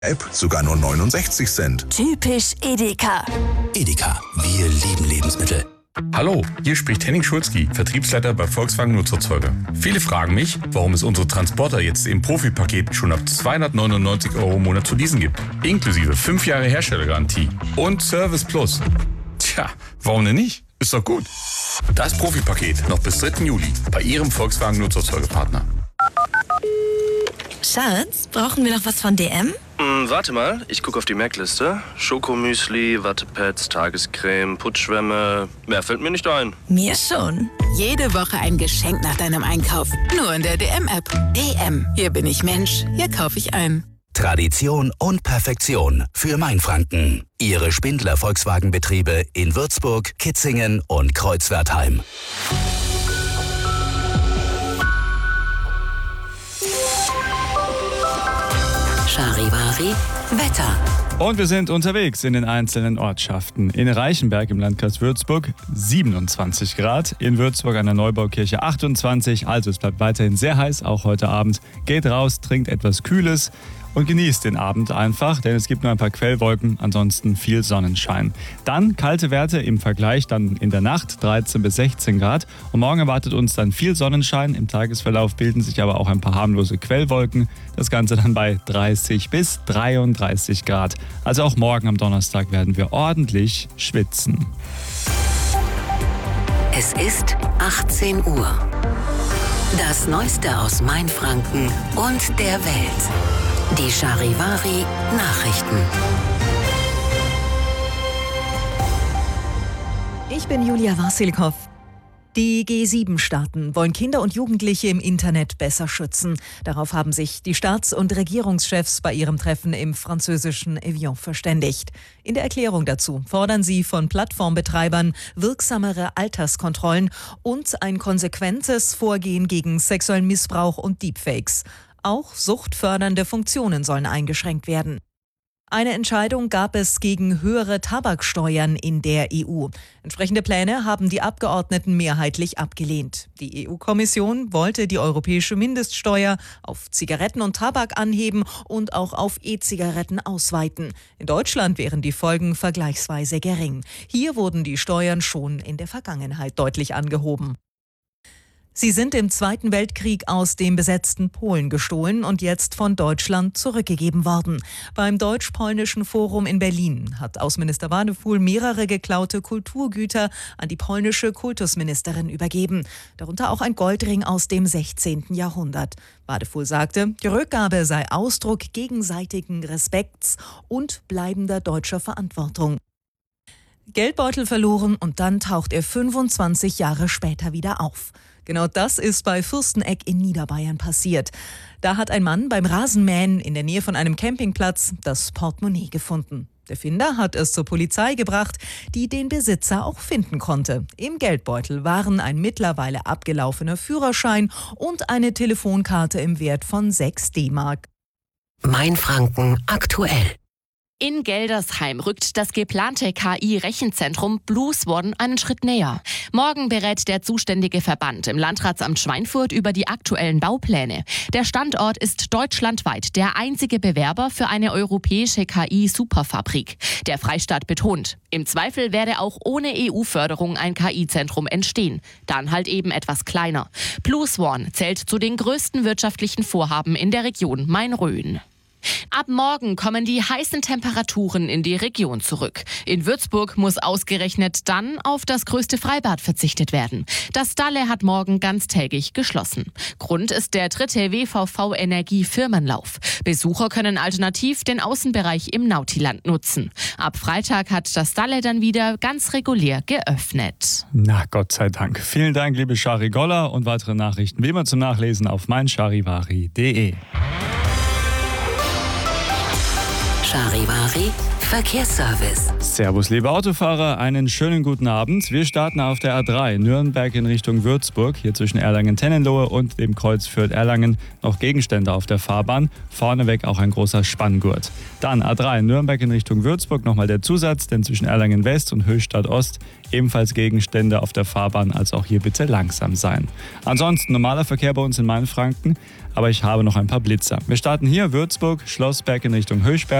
App sogar nur 69 Cent. Typisch Edeka. Edeka, wir lieben Lebensmittel. Hallo, hier spricht Henning Schulzki, Vertriebsleiter bei Volkswagen Nutzerzeuger. Viele fragen mich, warum es unsere Transporter jetzt im Profi-Paket schon ab 299 € im Monat zu leasen gibt. Inklusive 5 Jahre Herstellergarantie und Service Plus. Tja, warum denn nicht? Ist doch gut. Das Profi-Paket noch bis 3. Juli bei Ihrem Volkswagen Nutzerzeugerpartner. Schatz, brauchen wir noch was von DM? Warte mal, ich gucke auf die Merkliste. Schokomüsli, Wattepads, Tagescreme, Putzschwämme. Mehr fällt mir nicht ein. Mir schon. Jede Woche ein Geschenk nach deinem Einkauf. Nur in der DM-App. DM, hier bin ich Mensch, hier kaufe ich ein. Tradition und Perfektion für Mainfranken. Ihre Spindler Volkswagen-Betriebe in Würzburg, Kitzingen und Kreuzwertheim. Charivari, Wetter. Und wir sind unterwegs in den einzelnen Ortschaften. In Reichenberg im Landkreis Würzburg 27 Grad, in Würzburg an der Neubaukirche 28. Also es bleibt weiterhin sehr heiß, auch heute Abend. Geht raus, trinkt etwas Kühles und genießt den Abend einfach, denn es gibt nur ein paar Quellwolken, ansonsten viel Sonnenschein. Dann kalte Werte im Vergleich dann in der Nacht 13 bis 16 Grad und morgen erwartet uns dann viel Sonnenschein. Im Tagesverlauf bilden sich aber auch ein paar harmlose Quellwolken. Das Ganze dann bei 30 bis 33 Grad. Also auch morgen am Donnerstag werden wir ordentlich schwitzen. Es ist 18 Uhr. Das Neueste aus Mainfranken und der Welt. Die Charivari Nachrichten. Ich bin Julia Wasilkow. Die G7-Staaten wollen Kinder und Jugendliche im Internet besser schützen. Darauf haben sich die Staats- und Regierungschefs bei ihrem Treffen im französischen Evian verständigt. In der Erklärung dazu fordern sie von Plattformbetreibern wirksamere Alterskontrollen und ein konsequentes Vorgehen gegen sexuellen Missbrauch und Deepfakes. Auch suchtfördernde Funktionen sollen eingeschränkt werden. Eine Entscheidung gab es gegen höhere Tabaksteuern in der EU. Entsprechende Pläne haben die Abgeordneten mehrheitlich abgelehnt. Die EU-Kommission wollte die europäische Mindeststeuer auf Zigaretten und Tabak anheben und auch auf E-Zigaretten ausweiten. In Deutschland wären die Folgen vergleichsweise gering. Hier wurden die Steuern schon in der Vergangenheit deutlich angehoben. Sie sind im Zweiten Weltkrieg aus dem besetzten Polen gestohlen und jetzt von Deutschland zurückgegeben worden. Beim Deutsch-Polnischen Forum in Berlin hat Außenminister Wadefuhl mehrere geklaute Kulturgüter an die polnische Kultusministerin übergeben. Darunter auch ein Goldring aus dem 16. Jahrhundert. Wadefuhl sagte, die Rückgabe sei Ausdruck gegenseitigen Respekts und bleibender deutscher Verantwortung. Geldbeutel verloren und dann taucht er 25 Jahre später wieder auf. Genau das ist bei Fürsteneck in Niederbayern passiert. Da hat ein Mann beim Rasenmähen in der Nähe von einem Campingplatz das Portemonnaie gefunden. Der Finder hat es zur Polizei gebracht, die den Besitzer auch finden konnte. Im Geldbeutel waren ein mittlerweile abgelaufener Führerschein und eine Telefonkarte im Wert von 6 D-Mark. Mainfranken aktuell. In Geldersheim rückt das geplante KI-Rechenzentrum Blue Swan einen Schritt näher. Morgen berät der zuständige Verband im Landratsamt Schweinfurt über die aktuellen Baupläne. Der Standort ist deutschlandweit der einzige Bewerber für eine europäische KI-Superfabrik. Der Freistaat betont, im Zweifel werde auch ohne EU-Förderung ein KI-Zentrum entstehen. Dann halt eben etwas kleiner. Blue Swan zählt zu den größten wirtschaftlichen Vorhaben in der Region Main-Rhön. Ab morgen kommen die heißen Temperaturen in die Region zurück. In Würzburg muss ausgerechnet dann auf das größte Freibad verzichtet werden. Das Stalle hat morgen ganztägig geschlossen. Grund ist der 3. WVV-Energie-Firmenlauf. Besucher können alternativ den Außenbereich im Nautiland nutzen. Ab Freitag hat das Stalle dann wieder ganz regulär geöffnet. Na, Gott sei Dank. Vielen Dank, liebe Shari Goller, und weitere Nachrichten wie immer zum Nachlesen auf meincharivari.de. Charivari Verkehrsservice. Servus, liebe Autofahrer, einen schönen guten Abend. Wir starten auf der A3 Nürnberg in Richtung Würzburg. Hier zwischen Erlangen-Tennenlohe und dem Kreuz Fürth-Erlangen noch Gegenstände auf der Fahrbahn. Vorneweg auch ein großer Spanngurt. Dann A3 Nürnberg in Richtung Würzburg, nochmal der Zusatz, denn zwischen Erlangen West und Höchstadt Ost ebenfalls Gegenstände auf der Fahrbahn, also auch hier bitte langsam sein. Ansonsten normaler Verkehr bei uns in Mainfranken, aber ich habe noch ein paar Blitzer. Wir starten hier Würzburg, Schlossberg in Richtung Höchberg.